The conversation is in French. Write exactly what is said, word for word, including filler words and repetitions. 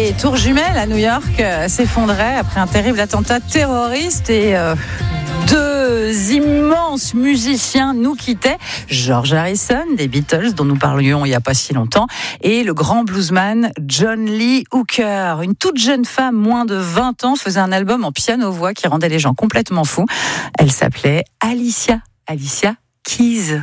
les tours jumelles à New York euh, s'effondraient après un terrible attentat terroriste et euh, deux immenses musiciens nous quittaient. George Harrison des Beatles, dont nous parlions il n'y a pas si longtemps, et le grand bluesman John Lee Hooker. Une toute jeune femme, moins de vingt ans, faisait un album en piano-voix qui rendait les gens complètement fous. Elle s'appelait Alicia, Alicia Keys.